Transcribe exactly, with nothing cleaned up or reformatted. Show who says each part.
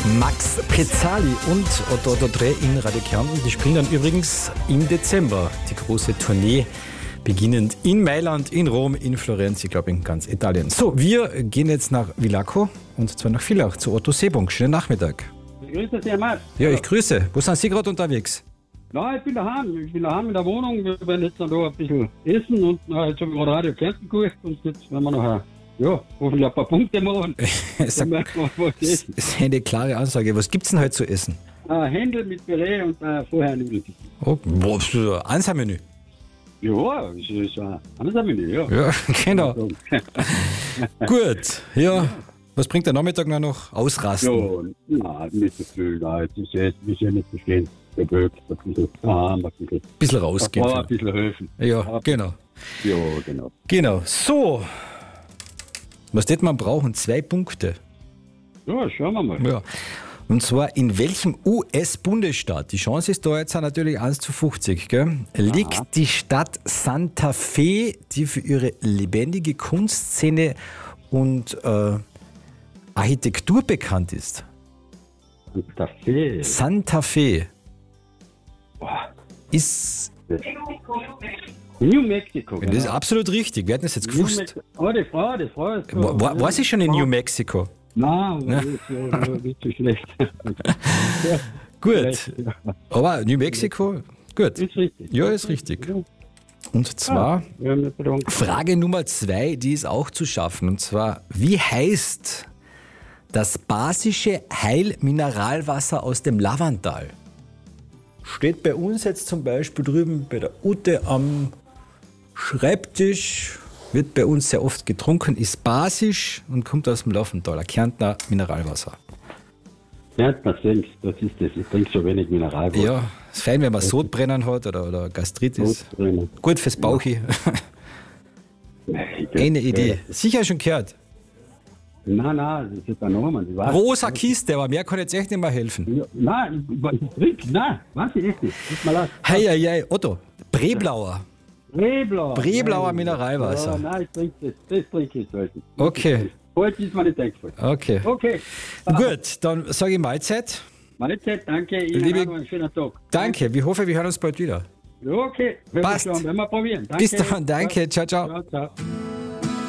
Speaker 1: Max Pezzali und Otto Otto Dreh in Radio Kärnten. Die spielen dann übrigens im Dezember die große Tournee, beginnend in Mailand, in Rom, in Florenz, ich glaube in ganz Italien. So, wir gehen jetzt nach Villacco und zwar nach Villach zu Otto Seebunk. Schönen Nachmittag.
Speaker 2: Ich grüße Sie, Herr Matt.
Speaker 1: Ja, ich grüße. Wo sind Sie gerade unterwegs?
Speaker 2: Na, ich bin daheim. Ich bin daheim in der Wohnung. Wir werden jetzt noch da ein bisschen essen und na, jetzt habe ich gerade Radio Kärnten geguckt und jetzt werden wir noch ja, hoffentlich ein paar Punkte machen.
Speaker 1: Sag,
Speaker 2: Dann merken wir, was das ist.
Speaker 1: das ist eine klare Ansage. Was gibt es denn heute zu essen?
Speaker 2: Ein Händel mit Püree und äh, vorher Nudeln.
Speaker 1: Oh, was, ein Ansatzmenü.
Speaker 2: Ja, das ist ein anderes Menü, ja.
Speaker 1: Ja, genau. Gut, ja. Was bringt der Nachmittag noch? Ausrasten.
Speaker 2: Ja, nein, nicht so viel. Nein, es ist jetzt ein bisschen nicht verstehen. Der Böck, ein bisschen daheim, ein bisschen.
Speaker 1: Ein bisschen rausgehen.
Speaker 2: Ein bisschen helfen.
Speaker 1: Ja, genau.
Speaker 2: Ja, genau.
Speaker 1: Genau. So. Was wird man brauchen? Zwei Punkte.
Speaker 2: Ja, schauen wir mal.
Speaker 1: Ja. Und zwar in welchem U S-Bundesstaat, die Chance ist da jetzt natürlich eins zu fünfzig, gell, liegt
Speaker 2: Aha.
Speaker 1: die Stadt Santa Fe, die für ihre lebendige Kunstszene und äh, Architektur bekannt ist?
Speaker 2: Santa Fe.
Speaker 1: Santa Fe
Speaker 2: Boah.
Speaker 1: ist,
Speaker 2: New Mexico.
Speaker 1: das ist absolut richtig. Wir hatten das jetzt
Speaker 2: New
Speaker 1: gewusst.
Speaker 2: Mexico. Oh, die Frau, die Frau ist so.
Speaker 1: War, war, war sie schon in New Mexico?
Speaker 2: Nein, das ist ja nicht so schlecht. Ja,
Speaker 1: Gut.
Speaker 2: schlecht, ja.
Speaker 1: Aber New Mexico, gut.
Speaker 2: Ist richtig.
Speaker 1: Ja, ist richtig.
Speaker 2: Ja.
Speaker 1: Und zwar
Speaker 2: Wir haben nicht bedankt.
Speaker 1: Frage Nummer zwei, die ist auch zu schaffen. Und zwar, wie heißt das basische Heilmineralwasser aus dem Lavandal? Steht bei uns jetzt zum Beispiel drüben bei der Ute am Schreibtisch, wird bei uns sehr oft getrunken, ist basisch und kommt aus dem Lavendaler Kärntner Mineralwasser.
Speaker 2: Ja, das ist das. Ist das. Ich trinke so wenig Mineralwasser.
Speaker 1: Ja, ist fein, wenn man Sodbrennen hat oder, oder Gastritis.
Speaker 2: Sodbrennen.
Speaker 1: Gut fürs Bauchi. Eine Idee. Sicher schon gehört.
Speaker 2: Nein, nein, das ist ein Norman. Ich weiß.
Speaker 1: Rosa Kiste, aber mehr kann jetzt echt nicht mehr helfen.
Speaker 2: Ja, nein, ich, ich trinke, nein, weiß ich echt nicht. Tut mir leid.
Speaker 1: Hei, hei, hei, Otto, Breblauer.
Speaker 2: Breblauer.
Speaker 1: Breblauer
Speaker 2: Nein,
Speaker 1: Mineralwasser.
Speaker 2: Ja, nein, ich trinke das. Das trinke ich selten.
Speaker 1: Okay,
Speaker 2: Heute ist mir nicht eingefallen.
Speaker 1: okay.
Speaker 2: Okay.
Speaker 1: Gut, dann sage ich Mahlzeit.
Speaker 2: Mahlzeit, danke. Ihnen
Speaker 1: Liebe-
Speaker 2: auch noch einen schönen Tag.
Speaker 1: Danke, wir hoffen, wir hören uns bald wieder.
Speaker 2: Ja, okay. Wenn
Speaker 1: Passt.
Speaker 2: wir schauen, wenn wir probieren. Danke.
Speaker 1: Bis dann, danke, ciao, ciao.
Speaker 2: Ciao, ciao.